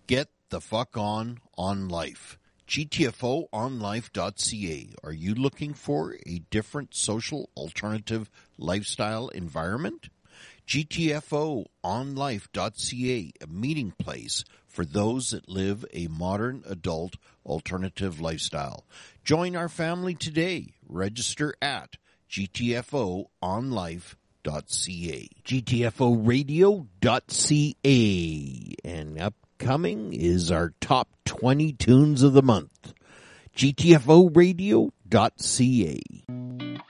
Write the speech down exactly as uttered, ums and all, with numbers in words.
Get the fuck on on life. G T F O on life dot C A. Are you looking for a different social alternative lifestyle environment? G T F O on life dot C A, a meeting place for those that live a modern adult alternative lifestyle. Join our family today. Register at G T F O on life dot C A. G T F O radio dot C A. And upcoming is our top twenty tunes of the month. G T F O radio dot C A.